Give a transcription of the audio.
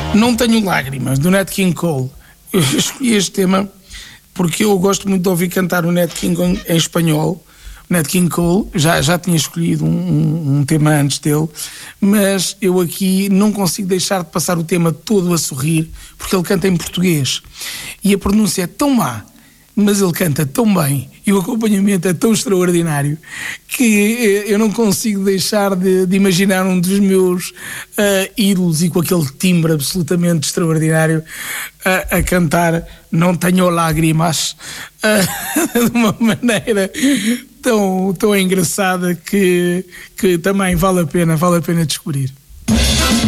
Não Tenho Lágrimas, do Nat King Cole. Eu escolhi este tema porque eu gosto muito de ouvir cantar o Nat King em espanhol. O Nat King Cole, já tinha escolhido um tema antes dele, mas eu aqui não consigo deixar de passar o tema todo a sorrir, porque ele canta em português. E a pronúncia é tão má, mas ele canta tão bem e o acompanhamento é tão extraordinário que eu não consigo deixar de imaginar um dos meus ídolos e com aquele timbre absolutamente extraordinário a cantar Não Tenho Lágrimas de uma maneira tão engraçada que também vale a pena descobrir.